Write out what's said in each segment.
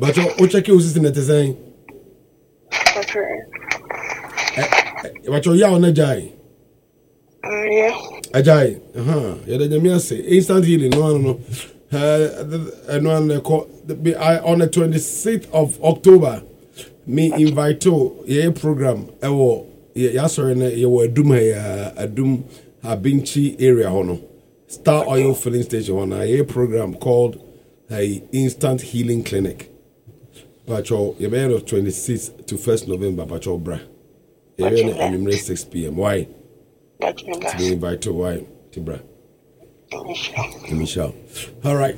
But you check your sister net saying. Okay. But you on a jai. Yeah. Ajay. Yeah, the say instant healing. No. And on the 26th of October, me invite you program. Sorry, you were Adum Abinchi area hono. Star Oil Filling Station on a program called Instant Healing Clinic. But you better of 26th to 1st November, but your bra. You 6 p.m. Why? To be invited, why? Tibra. Michelle. All right,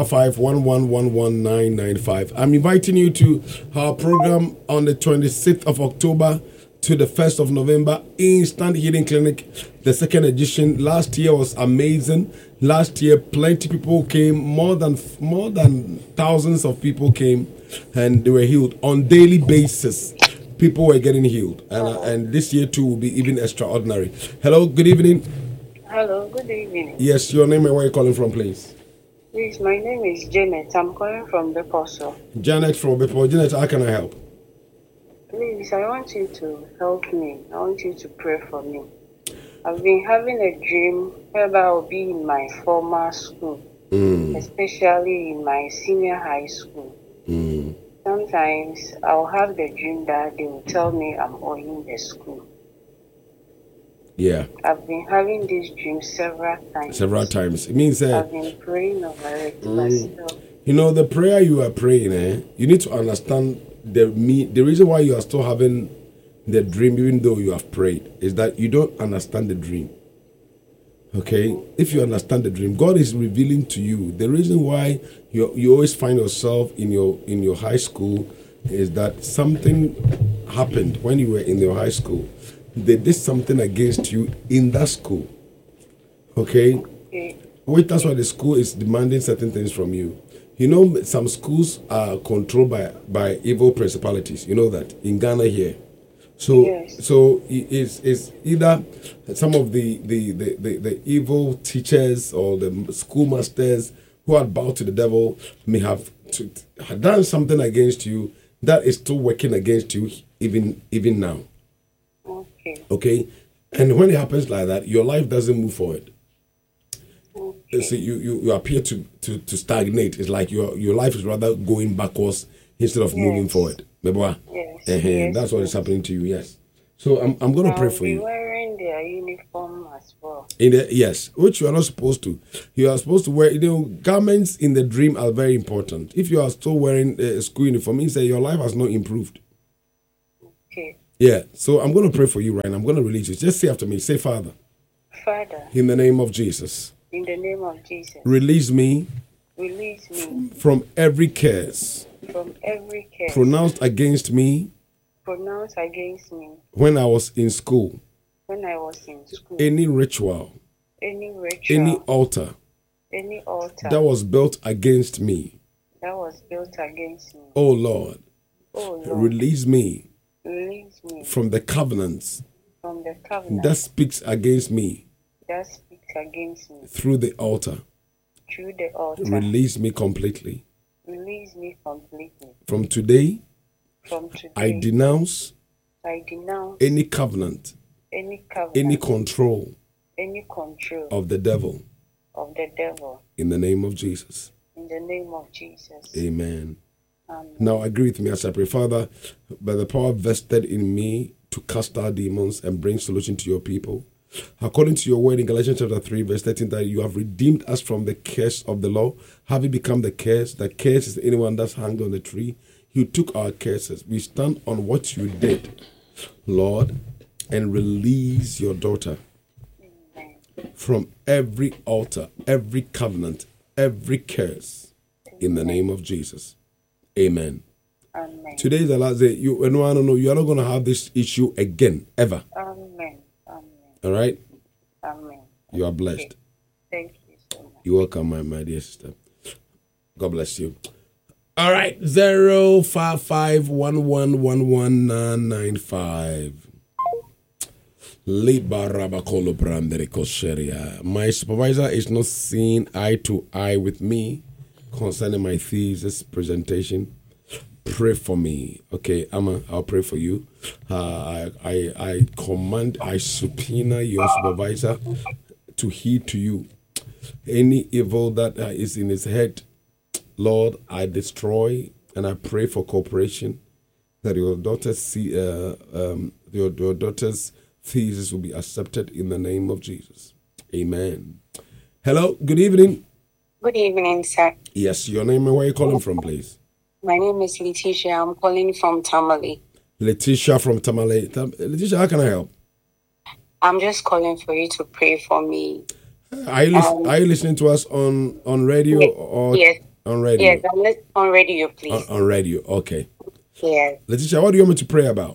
055-1111-995. I'm inviting you to our program on the 26th of October to the 1st of November, Instant Healing Clinic, the second edition. Last year was amazing. Last year, plenty people came, more than thousands of people came, and they were healed on daily basis. People were getting healed, and this year too will be even extraordinary. Hello, good evening. Hello, good evening. Yes, your name and where you calling from, please? Please, my name is Janet. I'm calling from Beposo. Janet from Bepo. Janet, how can I help? Please, I want you to help me. I want you to pray for me. I've been having a dream whereby I'll be in my former school, especially in my senior high school. Sometimes I'll have the dream that they will tell me I'm owing the school. Yeah. I've been having this dream several times. It means I've been praying over it, but still. You know, the prayer you are praying, you need to understand the reason why you are still having the dream, even though you have prayed, is that you don't understand the dream. Okay? If you understand the dream, God is revealing to you the reason why you always find yourself in your high school is that something happened when you were in your high school. They did something against you in that school. Okay? That's why the school is demanding certain things from you. You know, some schools are controlled by evil principalities. You know that in Ghana here. So it's either some of the evil teachers or the schoolmasters who are bound to the devil may have done something against you that is still working against you even now. Okay, and when it happens like that, your life doesn't move forward. So you appear to stagnate. It's like your life is rather going backwards instead of moving forward. That's what is happening to you. Yes. So I'm going to pray for you. Wearing their uniform as well. Yes, which you are not supposed to. You are supposed to wear. Garments in the dream are very important. If you are still wearing a school uniform, it means that your life has not improved. Okay. Yeah. So I'm going to pray for you right now. I'm going to release you. Just say after me. Say, Father. Father. In the name of Jesus. In the name of Jesus. Release me. Release me. From every curse. From every curse. Pronounced against me. Pronounced against me. When I was in school. When I was in school. Any ritual. Any ritual. Any altar. Any altar. That was built against me. That was built against me. Oh Lord. Oh Lord. Release me. Release me. From the covenants. From the covenant. That speaks against me. That speaks against me. Through the altar. Through the altar. Release me completely. Release me completely. From today. From today. I denounce. Any covenant. Any covenant. Any control. Any control. Of the devil. Of the devil. In the name of Jesus. In the name of Jesus. Amen. Amen. Now agree with me as I pray. Father, by the power vested in me to cast out demons and bring solution to your people, according to your word in Galatians chapter 3, verse 13, that you have redeemed us from the curse of the law, having become the curse. The curse is anyone that's hung on the tree. You took our curses. We stand on what you did, Lord, and release your daughter from every altar, every covenant, every curse, in the name of Jesus. Amen. Amen. Today is the last day. You are not going to have this issue again, ever. Amen. Amen. All right? Amen. You are blessed. Thank you so much. You're welcome, my dear sister. God bless you. All right, 055-1111-995. My supervisor is not seeing eye to eye with me concerning my thesis presentation. pray for me. Okay, I'll pray for you. I command, I subpoena your supervisor to heed to you. Any evil that is in his head, Lord, I destroy, and I pray for cooperation that your daughter's your daughter's thesis will be accepted in the name of Jesus. Amen. Hello, good evening. Good evening, sir. Yes, your name and where are you calling from, please? My name is Letitia. I'm calling from Tamale. Letitia from Tamale. Letitia, how can I help? I'm just calling for you to pray for me. Are you listening to us on radio or yes. On radio? Yes, I'm on radio, please. On radio, okay. Yes. Letitia, what do you want me to pray about?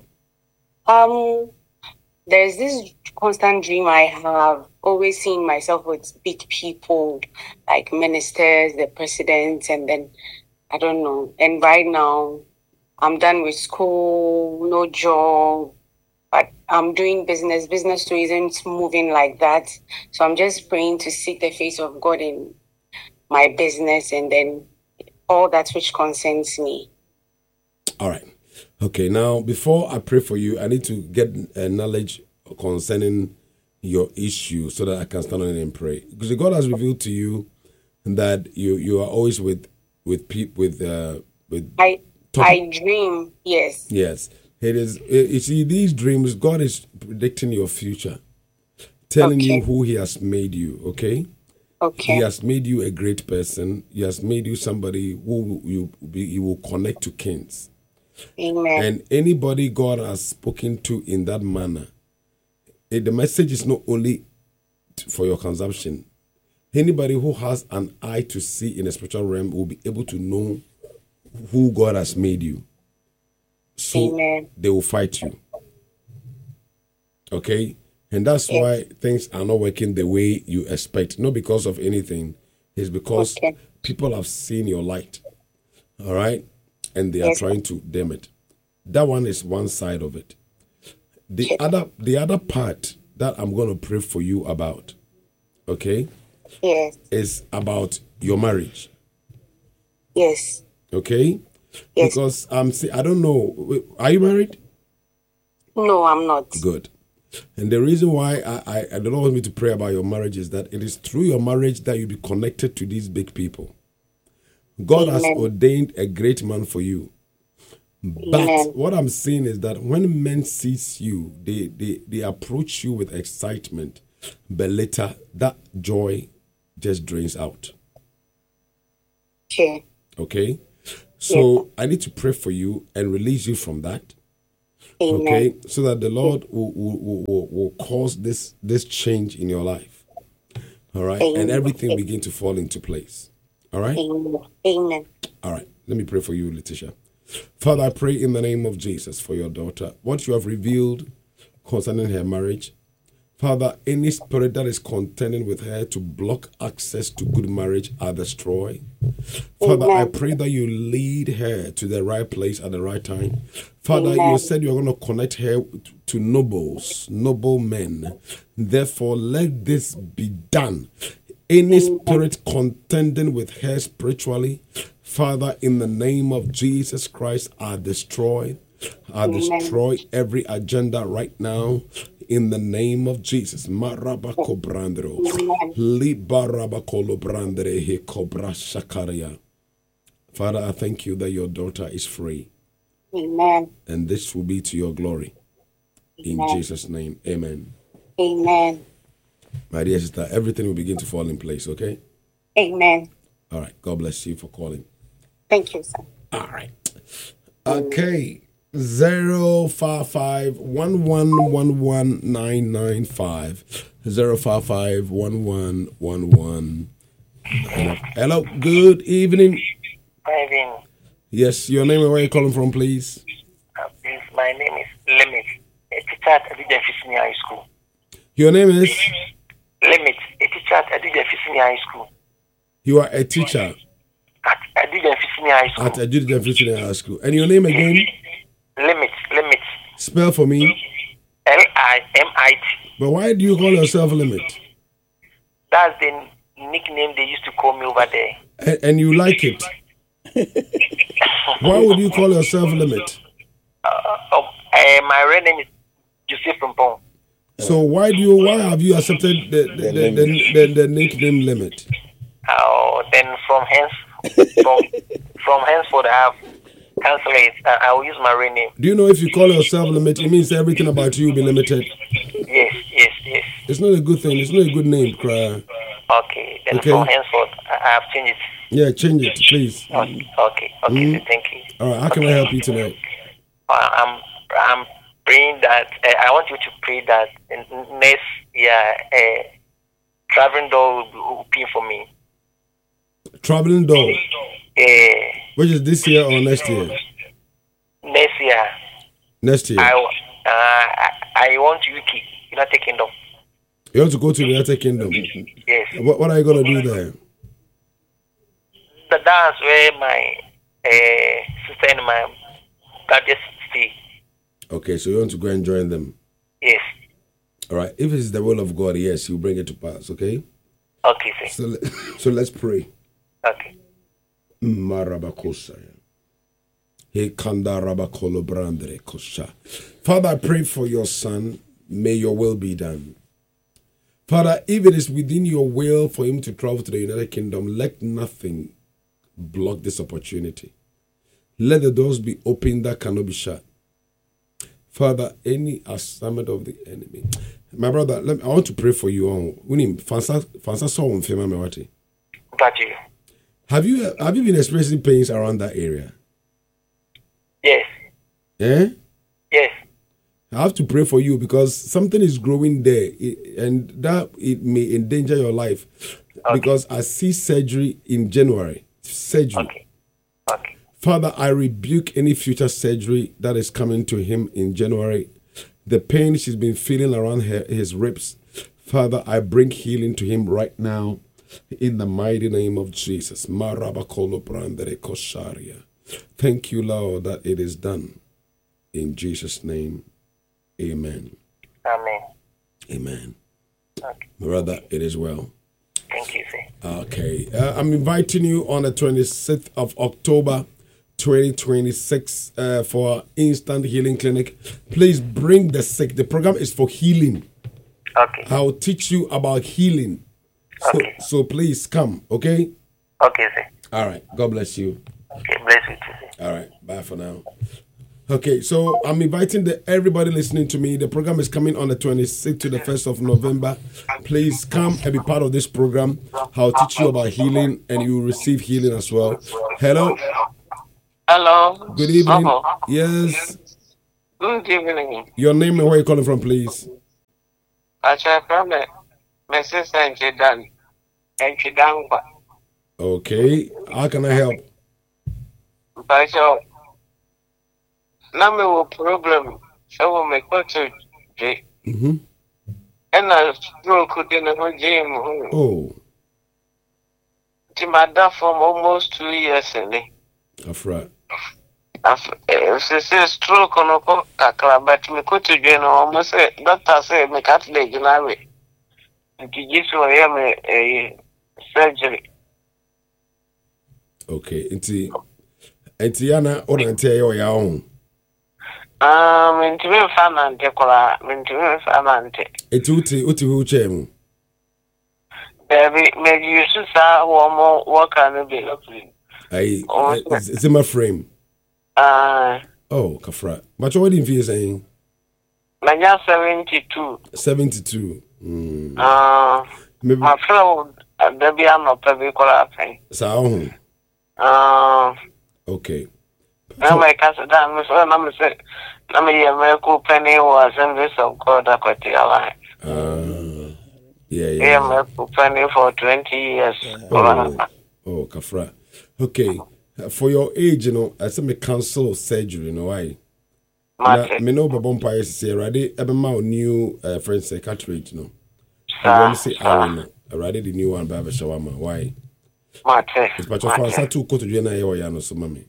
There's this constant dream I have, always seeing myself with big people, like ministers, the president, and then, I don't know. And right now, I'm done with school, no job, but I'm doing business. Business too isn't moving like that. So I'm just praying to seek the face of God in my business and then all that which concerns me. All right. Okay, now before I pray for you, I need to get knowledge concerning your issue so that I can stand on it and pray. Because God has revealed to you that you are always with people with I dream, yes. Yes. It is. You see, these dreams, God is predicting your future, telling you who He has made you. Okay. Okay. He has made you a great person. He has made you somebody who you will connect to kings. Amen. And anybody God has spoken to in that manner, the message is not only for your consumption. Anybody who has an eye to see in the spiritual realm will be able to know who God has made you. So Amen. They will fight you. Okay? And that's why things are not working the way you expect. Not because of anything. It's because people have seen your light. All right? And they are trying to dim it. That one is one side of it. The other part that I'm going to pray for you about, okay? Yes. Is about your marriage. Yes. Okay? Yes. Because I don't know. Are you married? No, I'm not. Good. And the reason why I don't want me to pray about your marriage is that it is through your marriage that you'll be connected to these big people. God has ordained a great man for you. But what I'm saying is that when men sees you, they approach you with excitement, but later that joy just drains out. Okay. Okay? So I need to pray for you and release you from that. Amen. Okay? So that the Lord will cause this change in your life. All right? Amen. And everything begin to fall into place. All right? Amen. All right. Let me pray for you, Letitia. Father, I pray in the name of Jesus for your daughter. What you have revealed concerning her marriage, Father, any spirit that is contending with her to block access to good marriage, I destroy. Father, I pray that you lead her to the right place at the right time. Father, you said you're going to connect her to noble men. Therefore, let this be done. Any spirit contending with her spiritually, Father, in the name of Jesus Christ, I destroy every agenda right now. In the name of Jesus. Marabako brandro. Libarabakolo brandre he cobra shakaria. Father, I thank you that your daughter is free. Amen. And this will be to your glory. In Jesus' name. Amen. Amen. My dear sister, everything will begin to fall in place, okay? Amen. All right. God bless you for calling. Thank you, sir. All right. Okay. 055-1111-995. 055-1111. Hello. Good evening. Good evening. Yes, your name and where you calling from, please? My name is Limit, a teacher at Adija Fisini High School. Your name is? Limit, a teacher at Adija Fisini High School. You are a teacher? At Adija Fisini High School. At Adija Fisini High School. And your name again? Limit. Spell for me. Limit. But why do you call yourself Limit? That's the nickname they used to call me over there. And you like it? Why would you call yourself Limit? My real name is Joseph Rumpong. So why have you accepted the nickname Limit? Then from henceforth I have cancelled it. I will use my real name. Do you know if you call yourself Limit, it means everything about you will be limited? Yes. It's not a good thing. It's not a good name, cry. Okay, then from henceforth I have changed it. Yeah, change it, please. Okay, so thank you. All right, how can I help you tonight? I'm praying that I want you to pray that next year traveling door will be open for me. Traveling door? Which is this year or next year? Next year. Next year. I want UK, United Kingdom. You want to go to the United Kingdom? Yes. What are you going to do there? That's where my sister and my brothers stay. Okay, so you want to go and join them? Yes. All right. If it's the will of God, yes, you bring it to pass, okay? Okay, sir. So let's pray. Okay. Father, I pray for your son. May your will be done. Father, if it is within your will for him to travel to the United Kingdom, let nothing block this opportunity. Let the doors be open that cannot be shut. Father, any assignment of the enemy. My brother, I want to pray for you. Have you been experiencing pains around that area? Yes. Eh? Yes. I have to pray for you because something is growing there, and that it may endanger your life. Okay. Because I see surgery in January. Surgery. Okay. Father, I rebuke any future surgery that is coming to him in January. The pain she's been feeling around his ribs. Father, I bring healing to him right now in the mighty name of Jesus. Thank you, Lord, that it is done. In Jesus' name, amen. Amen. Okay. Brother, it is well. Thank you, sir. Okay. I'm inviting you on the 26th of October, 2026 for Instant Healing Clinic. Please bring the sick. The program is for healing. Okay. I'll teach you about healing. So please come, okay? Okay, sir. All right. God bless you. Okay, bless you too, sir. All right. Bye for now. Okay, so I'm inviting everybody listening to me. The program is coming on the 26th to the 1st of November. Please come and be part of this program. I'll teach you about healing and you will receive healing as well. Hello. Hello. Good evening. Hello. Yes. Good evening. Your name and where you're calling from, please. Actually, from my sister and Chidan. Okay. How can I help? But now me will problem. So we make what to do. And I stroke in the whole gym. Oh. To my dad for almost 2 years. That's right. After stroke on a but me go to jail almost doctor say me cut leg now. And to give you a surgery. Okay. Enti yana orante yo ya own. Mentimi fanante kola, mentimi fanante. Eti uti wheelchair mu. Baby, maybe you should say one more work and be lovely. It's in my frame. Oh, kafra. But what did you saying? Manya 72. 72. Maybe my friend, baby, I'm not very qualified. So, okay. I'm a castle down, Miss Lam said, I'm a medical penny was in this of God, I could tell life. Yeah, medical penny for 20 years. Oh, kafra. Okay. For your age, you know, I said me cancel surgery, you know why? Me know Babon Pies say already Ebema new friend psychiatrist, you know. I want to say already the new one by the shawama. Why? It's but your father to go to Jena or Yano so mommy.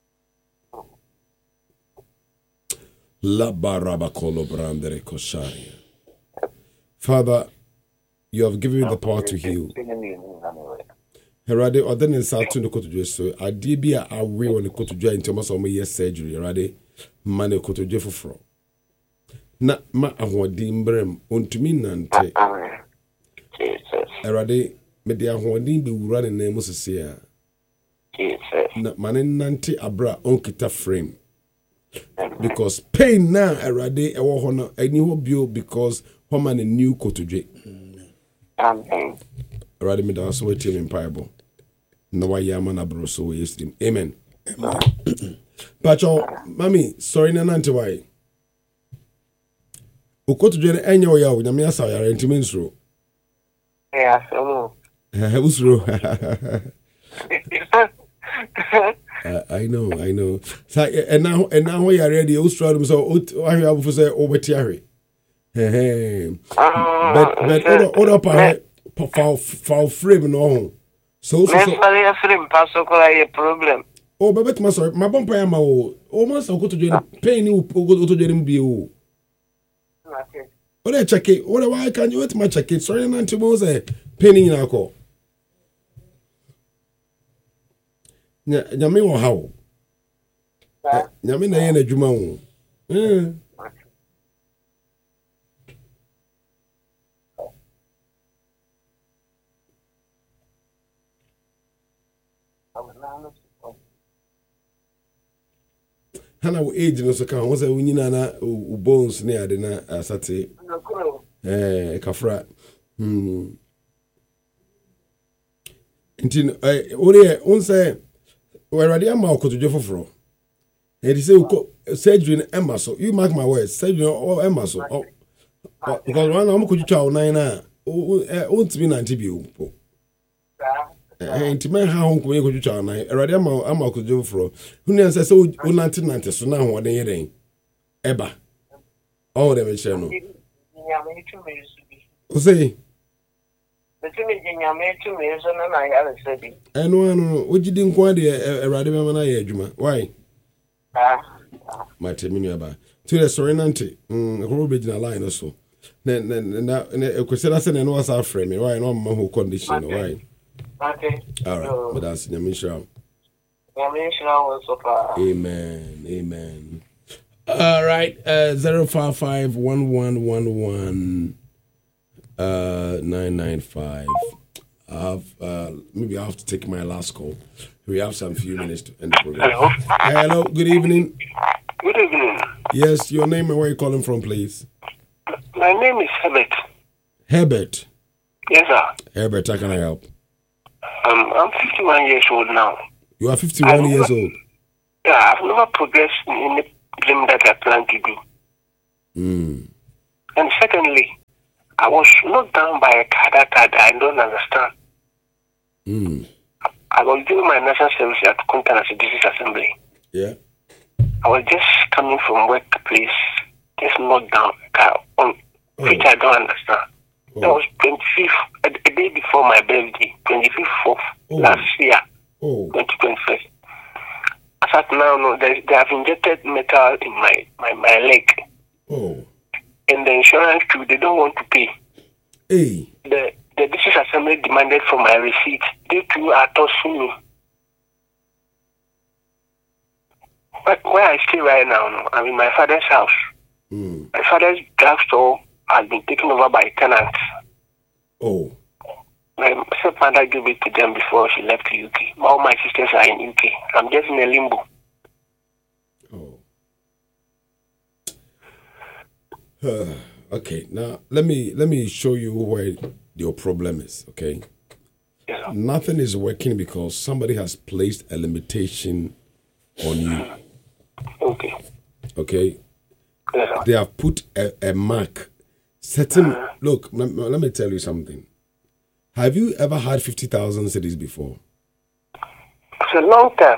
La baraba kolo brandere kosharia. Father, you have given me the power to heal. Erade or then in South to the Kotuje. So I did be a way on the Kotuje in terms of my year surgery. Erade, money Kotuje for fraud. Na ma ahoɔden brem ontumi nante Jesus erade me de ahoɔden be wura ne nan mu sese a Jesus na mane nante abra onkita frame because pain na erade ewo ho no ani ho bio because woman a new kotodwe amen erade me da so wetie me mpaibo na wa yama na bro so yesterday amen Pacho mami sorry na nante why Ukotujwe enye o yawo nyame asa yare ntimi nsuro. So. Usuro. I know. Sa and now you are ready usuro dum so ahwe abufu say obeti ahwe. But order pa frame no ho. So frame pass so a problem. Oh, but my sorry, my bumper am o must ukotujwe pain ni ukotujwe mbi o. What I check it? Why can't you wait my check it? Sorry, Nanti was a penny in our call. Yami or how? Yamina and a Jumao. Hana wo age no so kan wo say wunyina na bones ne ade na asate kafra ntin ore on say Erade ama okotuje foforo e di say surgery na emma so you mark my words surgery o emma so because one am ko twitwa onan na o ntimi na nti bi o ntimi ha ho ko twitwa onan Erade ama okotuje foforo hunu ansa say o nante so na ho den yeden eba all dem share no o say no ojidi nko ade Erade be mana ye adwuma why mate minu aba to the sorry nante ko be gina line so na ekwesela se na no asa frame me why no ma ho condition why okay all right but that's nyamisha amen all right 0551111 995 maybe I have to take my last call. We have some few minutes to end the program. Hello, good evening. Good evening. Yes, your name and where you calling from, please? My name is Herbert. Herbert? Yes, sir. Herbert, how can I help? I'm 51 years old now. You are 51 years old? Yeah, I've never progressed in any dream that I plan to do. And secondly, I was knocked down by a car that I don't understand. I was doing my national service at Kuntan as a district assembly. Yeah. I was just coming from workplace, just knocked down which I don't understand. That was 25th, a day before my birthday, 25th of last year, 2021. As at now, no, they have injected metal in my leg. And the insurance too, they don't want to pay. Hey. The district assembly demanded for my receipt. They too are tossing me. But where I stay right now, no, I'm in my father's house. My father's drugstore has been taken over by tenants. My stepmother gave it to them before she left the UK. All my sisters are in UK. I'm just in a limbo. Okay, now let me show you where your problem is, okay? Yeah. Nothing is working because somebody has placed a limitation on you. Okay? Yeah. They have put a mark. Look, let me tell you something. Have you ever had 50,000 cedis before? It's a long time.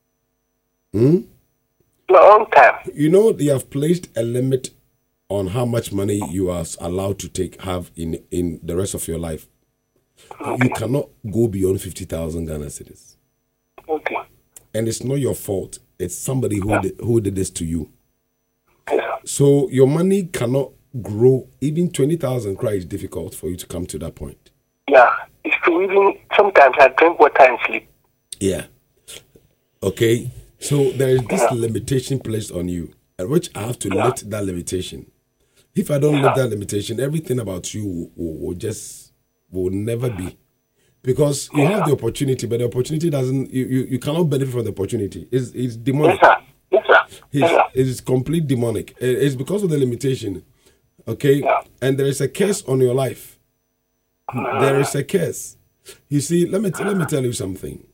Long time. You know, they have placed a limit on how much money you are allowed to have in the rest of your life. You cannot go beyond 50,000 Ghana cedis. Okay. And it's not your fault. It's somebody who did this to you. Yeah. So your money cannot grow. Even 20,000 is difficult for you to come to that point. Yeah, it's true. to even sometimes I drink water and sleep. Yeah. Okay. So there is this limitation placed on you, at which I have to lift that limitation. If I don't lift that limitation, everything about you will never be. Because you have the opportunity, but the opportunity doesn't, you cannot benefit from the opportunity. It's demonic. Yes, sir. It's complete demonic. It's because of the limitation. Okay? Yeah. And there is a curse on your life. There is a curse. You see, let me tell you something.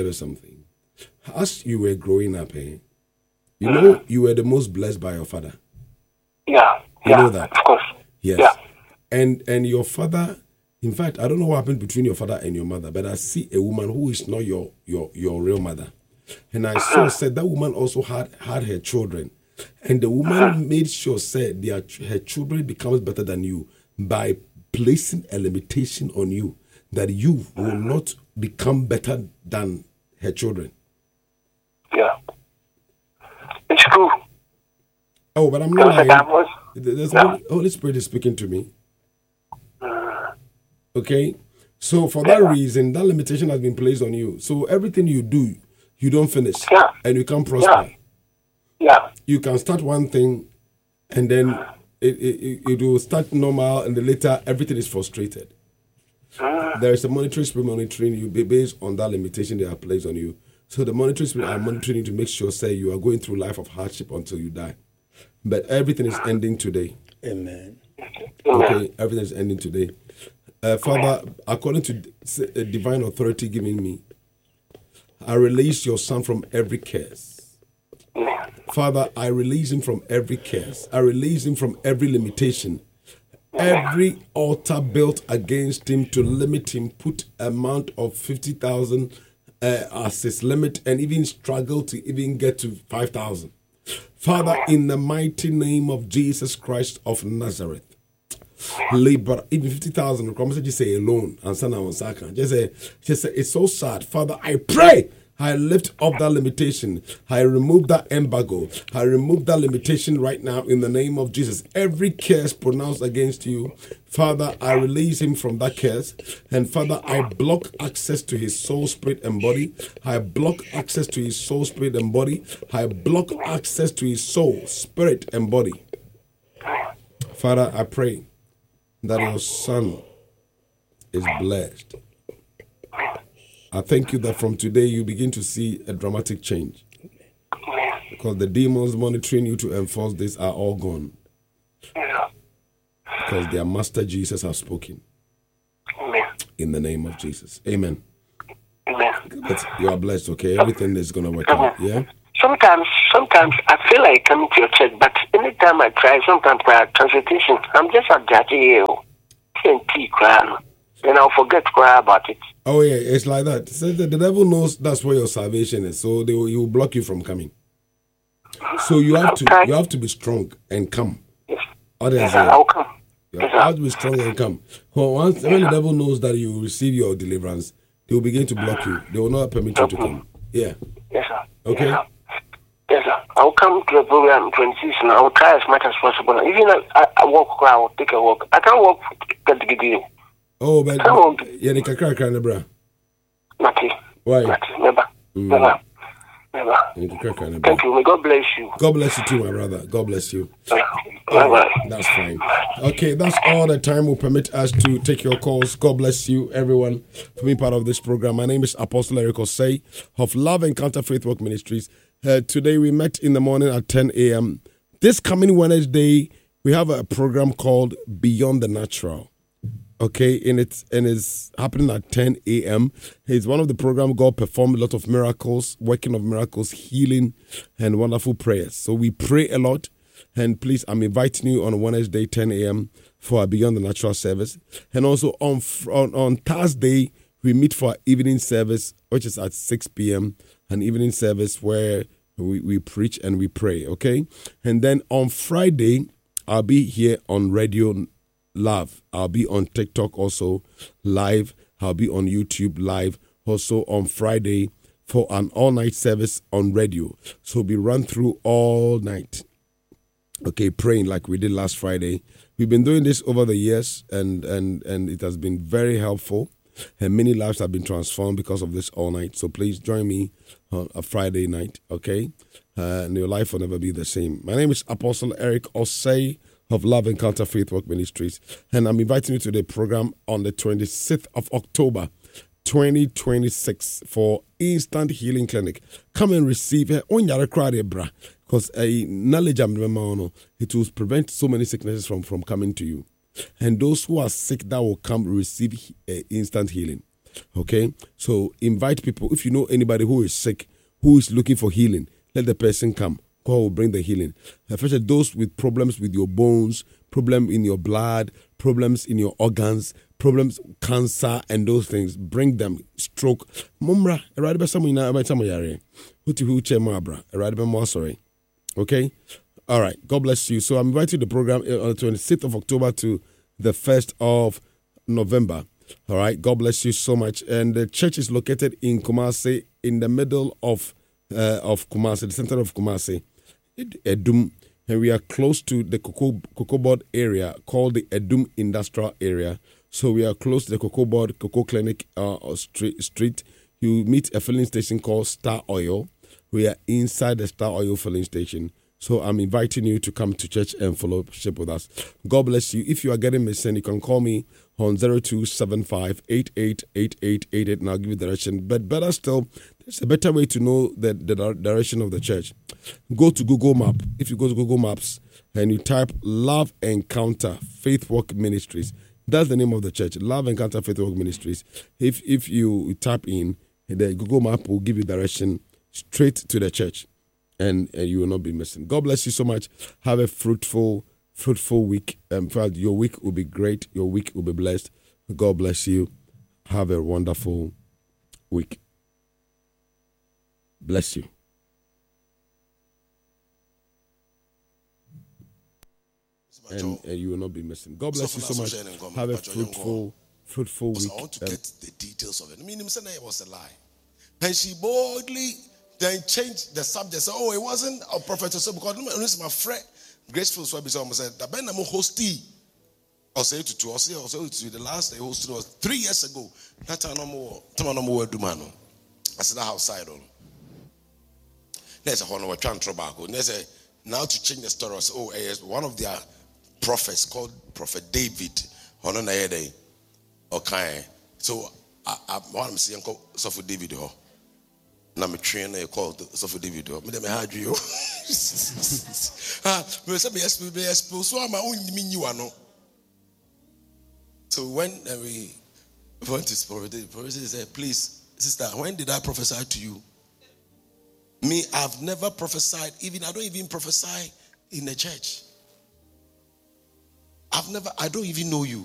As you were growing up, you know you were the most blessed by your father. Yeah. You know that? Of course. Yes. Yeah. And your father, in fact, I don't know what happened between your father and your mother, but I see a woman who is not your real mother. And I said that woman also had her children. And the woman made sure said her children becomes better than you by placing a limitation on you that you will not become better than her children. Yeah. It's true. Oh, but I'm not lying. The Holy Spirit is speaking to me. Okay? So for that reason, that limitation has been placed on you. So everything you do, you don't finish. Yeah. And you can't prosper. Yeah. You can start one thing and then it will start normal and then later everything is frustrated. There is a monitoring spirit monitoring you based on that limitation they have placed on you. So the monitoring spirit are monitoring you to make sure, say, you are going through life of hardship until you die. But everything is ending today. Amen. Okay, everything is ending today. Father, according to divine authority given me, I release your son from every curse. Father, I release him from every curse. I release him from every limitation. Every altar built against him to limit him, put amount of 50,000 as his limit and even struggle to even get to 5,000. Father, in the mighty name of Jesus Christ of Nazareth, labor even 50,000. Just say alone and son on second. Just say it's so sad. Father, I pray. I lift up that limitation. I remove that embargo. I remove that limitation right now in the name of Jesus. Every curse pronounced against you, Father, I release him from that curse. And Father, I block access to his soul, spirit, and body. I block access to his soul, spirit, and body. I block access to his soul, spirit, and body. Father, I pray that your son is blessed. I thank you that from today you begin to see a dramatic change. Because the demons monitoring you to enforce this are all gone. Because their master Jesus has spoken. In the name of Jesus. Amen. But you are blessed, okay? Everything is going to work out, yeah? Sometimes I feel like coming to your church, but anytime I try, sometimes I have consultation. I'm just a judge TNT crying. Then I'll forget to cry about it. Oh yeah, it's like that. So the devil knows that's where your salvation is, so he will block you from coming. So you have to be strong and come. Yes. Yes, I'll come. You have to be strong and come. Well, when the devil knows that you will receive your deliverance, they will begin to block you. They will not permit you to come. Yeah. Yes, sir. Okay. Yes, sir. Yes, sir. I'll come to the program 26 and I'll try as much as possible. Even if I walk, I will take a walk. I can't walk to get the Oh, but yeah, the kakra bra. Nothing. Why? Never. Thank you. May God bless you. God bless you too, my brother. God bless you. Bye-bye. That's fine. Okay, that's all the time will permit us to take your calls. God bless you, everyone, for being part of this program. My name is Apostle Eric Osei of Love Encounter Faith Work Ministries. Today we met in the morning at 10 a.m. This coming Wednesday, we have a program called Beyond the Natural. Okay, and it's happening at 10 a.m. It's one of the programs God performed a lot of miracles, working of miracles, healing, and wonderful prayers. So we pray a lot, and please, I'm inviting you on Wednesday, 10 a.m. for our Beyond the Natural service. And also on Thursday, we meet for our evening service, which is at 6 p.m., an evening service where we preach and we pray, okay? And then on Friday, I'll be here on Radio Love. I'll be on TikTok also live. I'll be on YouTube live also on Friday for an all-night service on radio. So we run through all night. Okay, praying like we did last Friday. We've been doing this over the years and it has been very helpful. And many lives have been transformed because of this all night. So please join me on a Friday night, okay? And your life will never be the same. My name is Apostle Eric Osei of Love Encounter Faith Work Ministries. And I'm inviting you to the program on the 26th of October, 2026 for Instant Healing Clinic. Come and receive it. Because a knowledge it will prevent so many sicknesses from coming to you. And those who are sick that will come receive instant healing. Okay? So invite people. If you know anybody who is sick, who is looking for healing, let the person come. God will bring the healing. Especially those with problems with your bones, problem in your blood, problems in your organs, problems, cancer, and those things. Bring them. Stroke. Mumra, okay? All right. God bless you. So I'm inviting the program on the 26th of October to the 1st of November. All right. God bless you so much. And the church is located in Kumasi, in the middle of Kumasi, the center of Kumasi, Edum. And we are close to the Cocoa Board area called the Edum Industrial Area. So we are close to the Cocoa Board, Cocoa Clinic street. You meet a filling station called Star Oil. We are inside the Star Oil filling station. So I'm inviting you to come to church and fellowship with us. God bless you. If you are getting missing, you can call me on 0275-888888 and I'll give you direction. But better still, there's a better way to know the direction of the church. Go to Google Map. If you go to Google Maps and you type Love Encounter Faith Work Ministries, that's the name of the church, Love Encounter Faith Work Ministries. If you type in, the Google Map will give you direction straight to the church. And you will not be missing. God bless you so much. Have a fruitful week. In fact, your week will be great. Your week will be blessed. God bless you. Have a wonderful week. Bless you. And you will not be missing. God bless you so much. Have a fruitful week. I want to get the details of it. I mean, it was a lie. And she boldly then change the subject. Say, it wasn't a prophet. So because this is my friend, graceful Swabi said, the Ben I'm hosting. I'll say to two, I'll say to the last day hosted was 3 years ago. That time no more do man. I said outside on. There's a honor trying tobacco. There's a now to change the story. Say, one of their prophets called Prophet David. Okay. So I want to see Uncle Suffer David. Na me train na call so for David. Me dem ha dwe yo. Me say me expose so am only me you ano. So when we went to the prophet said, please, sister, when did I prophesy to you? Me, I've never prophesied, I don't even prophesy in the church. I don't even know you.